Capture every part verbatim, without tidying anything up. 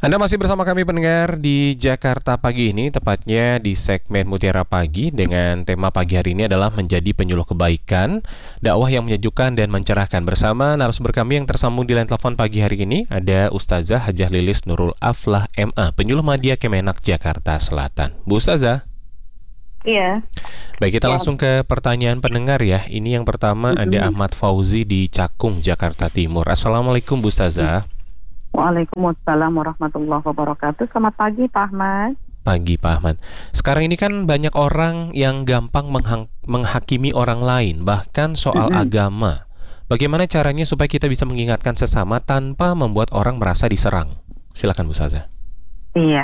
Anda masih bersama kami pendengar di Jakarta Pagi ini, tepatnya di segmen Mutiara Pagi dengan tema pagi hari ini adalah menjadi penyuluh kebaikan, dakwah yang menyejukkan dan mencerahkan. Bersama narasumber kami yang tersambung di line telepon pagi hari ini ada Ustazah Hajah Lilis Nurul Aflah M A, penyuluh Madya Kemenak Jakarta Selatan. Bu Ustazah. Iya. Baik, kita Ya. langsung ke pertanyaan pendengar ya. Ini yang pertama Mm-hmm. ada Ahmad Fauzi di Cakung, Jakarta Timur. Assalamualaikum Bu Ustazah. Waalaikumsalam warahmatullahi wabarakatuh. Selamat pagi Pak Ahmad. Pagi Pak Ahmad. Sekarang ini kan banyak orang yang gampang menghang- menghakimi orang lain, bahkan soal Mm-hmm. agama. Bagaimana caranya supaya kita bisa mengingatkan sesama tanpa membuat orang merasa diserang? Silakan Bu Ustazah. Iya.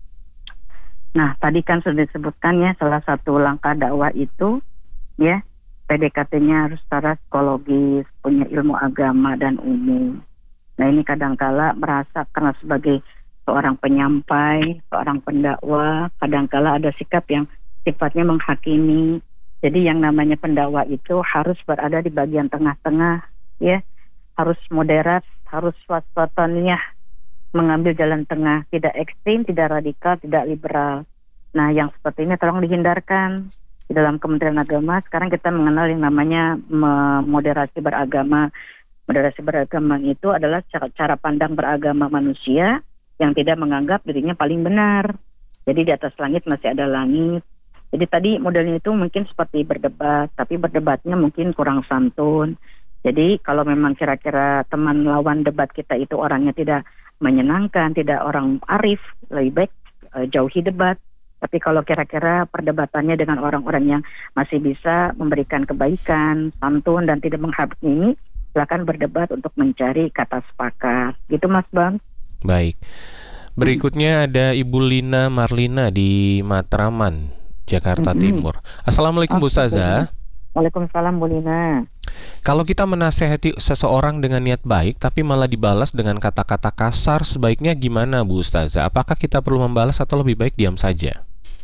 Nah, tadi kan sudah disebutkan ya, salah satu langkah dakwah itu ya, P D K T-nya harus secara psikologis, punya ilmu agama dan umum. Nah, ini kadangkala merasa karena sebagai seorang penyampai, seorang pendakwah, kadangkala ada sikap yang sifatnya menghakimi. Jadi yang namanya pendakwah itu harus berada di bagian tengah-tengah, ya, harus moderat, harus waswataniyah, mengambil jalan tengah, tidak ekstrim, tidak radikal, tidak liberal. Nah, yang seperti ini tolong dihindarkan. Di dalam Kementerian Agama sekarang kita mengenal yang namanya moderasi beragama. Moderasi beragama itu adalah cara, cara pandang beragama manusia yang tidak menganggap dirinya paling benar. Jadi di atas langit masih ada langit. Jadi tadi modelnya itu mungkin seperti berdebat, tapi berdebatnya mungkin kurang santun. Jadi kalau memang kira-kira teman lawan debat kita itu orangnya tidak menyenangkan, tidak orang arif, lebih baik uh, jauhi debat. Tapi kalau kira-kira perdebatannya dengan orang-orang yang masih bisa memberikan kebaikan, santun dan tidak menghakimi, silakan berdebat untuk mencari kata sepakat. Gitu Mas Bang. Baik. Berikutnya ada Ibu Lina Marlina di Matraman, Jakarta mm-hmm. Timur. Assalamualaikum Bu Ustazah. Waalaikumsalam Bu Lina. Kalau kita menasehati seseorang dengan niat baik tapi malah dibalas dengan kata-kata kasar, sebaiknya gimana Bu Ustazah? Apakah kita perlu membalas atau lebih baik diam saja?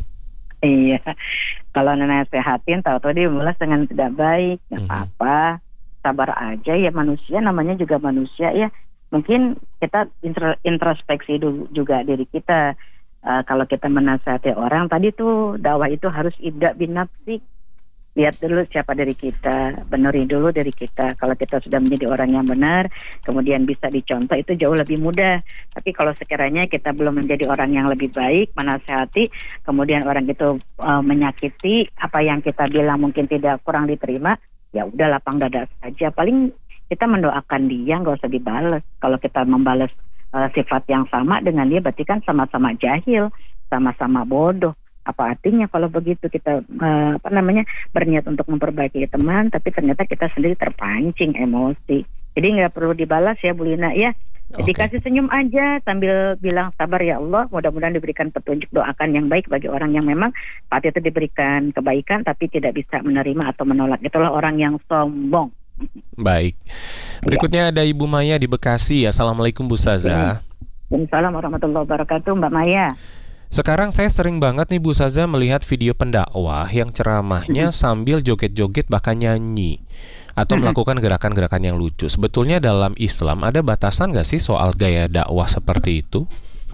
Iya, kalau nasehatin tahu-tahu dia membalas dengan tidak baik, nggak mm-hmm. apa-apa, sabar aja ya, manusia namanya juga manusia ya. Mungkin kita introspeksi dulu juga diri kita. Uh, kalau kita menasehati orang tadi tuh dakwah itu harus ibda bin nafsi. Lihat dulu siapa dari kita, benerin dulu dari kita. Kalau kita sudah menjadi orang yang benar, kemudian bisa dicontoh, itu jauh lebih mudah. Tapi kalau sekiranya kita belum menjadi orang yang lebih baik, menasehati, kemudian orang itu uh, menyakiti, apa yang kita bilang mungkin tidak kurang diterima, ya udah lapang dada saja. Paling kita mendoakan dia, nggak usah dibalas. Kalau kita membalas uh, sifat yang sama dengan dia, berarti kan sama-sama jahil, sama-sama bodoh. Apa artinya kalau begitu kita uh, apa namanya berniat untuk memperbaiki teman, tapi ternyata kita sendiri terpancing emosi. Jadi nggak perlu dibalas ya Bu Lina ya. Jadi okay. Kasih senyum aja sambil bilang sabar ya Allah, mudah-mudahan diberikan petunjuk, doakan yang baik bagi orang yang memang saat itu diberikan kebaikan tapi tidak bisa menerima atau menolak. Itulah orang yang sombong. Baik. Berikutnya ya. Ada Ibu Maya di Bekasi. Assalamualaikum Bu Ustazah. Waalaikumsalam warahmatullahi wabarakatuh Mbak Maya. Sekarang saya sering banget nih Bu Ustazah melihat video pendakwah yang ceramahnya mm-hmm. sambil joget-joget bahkan nyanyi atau mm-hmm. melakukan gerakan-gerakan yang lucu. Sebetulnya dalam Islam ada batasan nggak sih soal gaya dakwah seperti itu?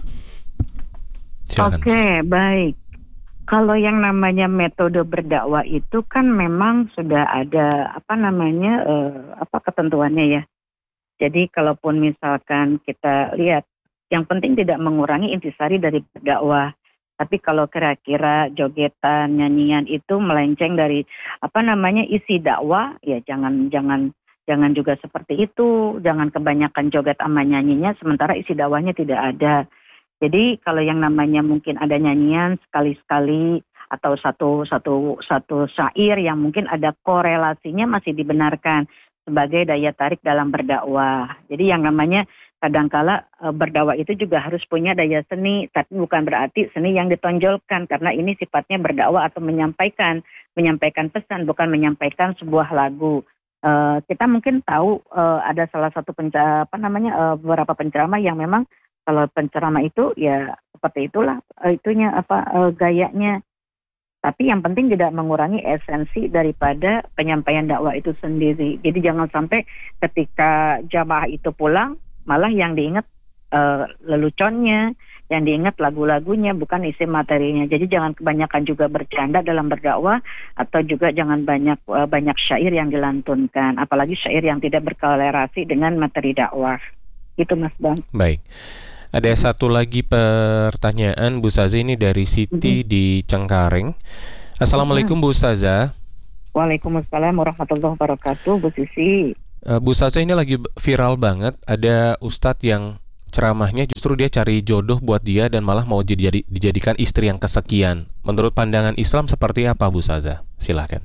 Oke, okay, baik. Kalau yang namanya metode berdakwah itu kan memang sudah ada apa namanya uh, apa ketentuannya ya. Jadi kalaupun misalkan kita lihat, yang penting tidak mengurangi intisari dari berdakwah. Tapi kalau kira-kira jogetan, nyanyian itu melenceng dari apa namanya isi dakwah, ya jangan jangan jangan juga seperti itu. Jangan kebanyakan joget sama nyanyinya sementara isi dakwahnya tidak ada. Jadi kalau yang namanya mungkin ada nyanyian sekali-sekali atau satu satu satu syair yang mungkin ada korelasinya masih dibenarkan sebagai daya tarik dalam berdakwah. Jadi yang namanya kadangkala e, berdakwah itu juga harus punya daya seni, tapi bukan berarti seni yang ditonjolkan karena ini sifatnya berdakwah atau menyampaikan menyampaikan pesan, bukan menyampaikan sebuah lagu. E, kita mungkin tahu e, ada salah satu penca, apa namanya e, beberapa penceramah yang memang kalau penceramah itu ya seperti itulah e, itunya apa e, gayanya. Tapi yang penting tidak mengurangi esensi daripada penyampaian dakwah itu sendiri. Jadi jangan sampai ketika jamaah itu pulang malah yang diingat uh, leluconnya, yang diingat lagu-lagunya, bukan isi materinya. Jadi jangan kebanyakan juga bercanda dalam berdakwah, atau juga jangan banyak uh, banyak syair yang dilantunkan, apalagi syair yang tidak berkolerasi dengan materi dakwah. Itu Mas Bang. Baik. Ada satu lagi pertanyaan Bu Ustazah, ini dari Siti mm-hmm. di Cengkareng. Assalamualaikum Bu Ustazah. Waalaikumsalam warahmatullahi wabarakatuh, Bu Sisi. Uh, Bu Ustazah, ini lagi viral banget. Ada ustadz yang ceramahnya justru dia cari jodoh buat dia dan malah mau dijadi, dijadikan istri yang kesekian. Menurut pandangan Islam seperti apa Bu Ustazah? Silakan.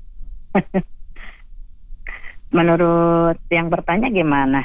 Menurut yang bertanya gimana?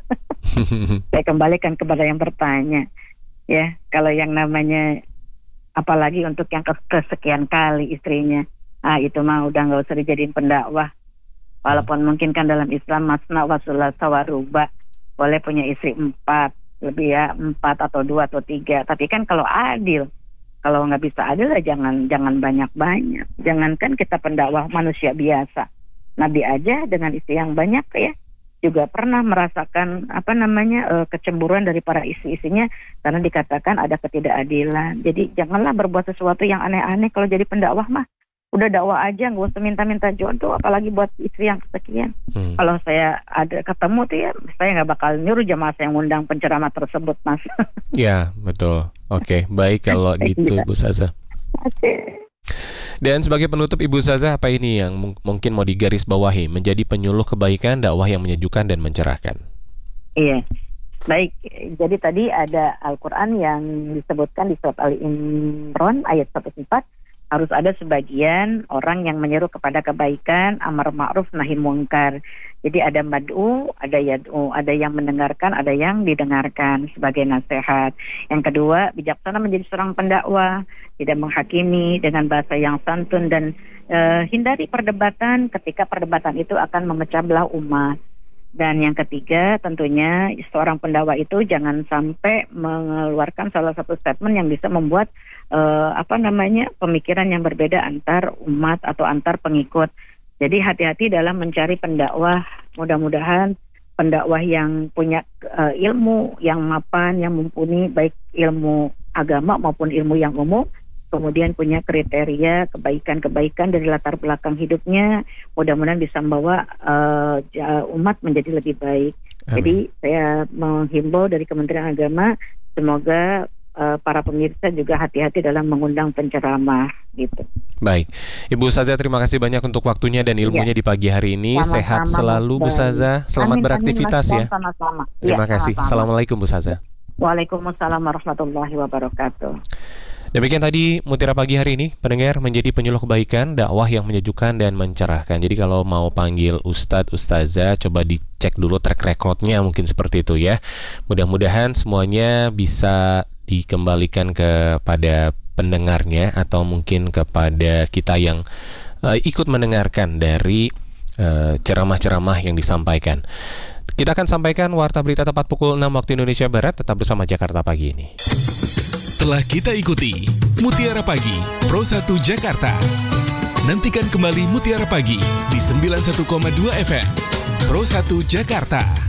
Saya kembalikan kepada yang bertanya. Ya, kalau yang namanya apalagi untuk yang kesekian kali istrinya, ah itu mah udah nggak usah dijadiin pendakwah. Walaupun mungkin kan dalam Islam masna wa thulatsa wa ruba, boleh punya istri empat, lebih ya empat atau dua atau tiga. Tapi kan kalau adil, kalau nggak bisa adil ya jangan jangan banyak-banyak. Jangankan kita pendakwah manusia biasa, Nabi aja dengan istri yang banyak ya juga pernah merasakan apa namanya uh, kecemburuan dari para istri-istrinya karena dikatakan ada ketidakadilan. Jadi janganlah berbuat sesuatu yang aneh-aneh kalau jadi pendakwah mah. Udah dakwah aja, nggak usah minta-minta jodoh, apalagi buat istri yang kesekian. Hmm. Kalau saya ada ketemu tuh ya, saya nggak bakal nyuruh jamaah saya ngundang penceramah tersebut, Mas. Ya, betul. Oke, baik kalau gitu, Bu Ustazah. Oke. Dan sebagai penutup, Ibu Ustazah, apa ini yang m- mungkin mau digarisbawahi menjadi penyuluh kebaikan, dakwah yang menyejukkan dan mencerahkan? Iya. Baik, jadi tadi ada Al-Quran yang disebutkan di surat Ali Imran ayat seratus empat. Harus ada sebagian orang yang menyeru kepada kebaikan, amar ma'ruf nahi munkar. Jadi ada mad'u, ada yad'u, ada yang mendengarkan, ada yang didengarkan sebagai nasihat. Yang kedua, bijaksana menjadi seorang pendakwah, tidak menghakimi dengan bahasa yang santun dan uh, hindari perdebatan ketika perdebatan itu akan memecah belah umat. Dan yang ketiga, tentunya seorang pendakwah itu jangan sampai mengeluarkan salah satu statement yang bisa membuat uh, apa namanya pemikiran yang berbeda antar umat atau antar pengikut. Jadi hati-hati dalam mencari pendakwah. Mudah-mudahan pendakwah yang punya uh, ilmu yang mapan, yang mumpuni, baik ilmu agama maupun ilmu yang umum, kemudian punya kriteria kebaikan-kebaikan dari latar belakang hidupnya, mudah-mudahan bisa membawa uh, umat menjadi lebih baik. Amin. Jadi saya menghimbau dari Kementerian Agama, semoga uh, para pemirsa juga hati-hati dalam mengundang penceramah gitu. Baik, Ibu Ustazah, terima kasih banyak untuk waktunya dan ilmunya ya. Di pagi hari ini. Sama-sama, sehat selalu Bu Ustazah. Selamat amin, beraktivitas amin, ya. Sama-sama. Terima ya, kasih. Sama-sama. Assalamualaikum Bu Ustazah. Waalaikumsalam warahmatullahi wabarakatuh. Demikian tadi Mutiara Pagi hari ini, pendengar, menjadi penyuluh kebaikan, dakwah yang menyejukkan dan mencerahkan. Jadi kalau mau panggil Ustadz, Ustazah, coba dicek dulu track recordnya, mungkin seperti itu ya. Mudah-mudahan semuanya bisa dikembalikan kepada pendengarnya atau mungkin kepada kita yang uh, ikut mendengarkan dari uh, ceramah-ceramah yang disampaikan. Kita akan sampaikan warta berita tepat pukul enam waktu Indonesia Barat. Tetap bersama Jakarta Pagi ini. Telah kita ikuti Mutiara Pagi Pro satu Jakarta. Nantikan kembali Mutiara Pagi di sembilan puluh satu koma dua F M Pro satu Jakarta.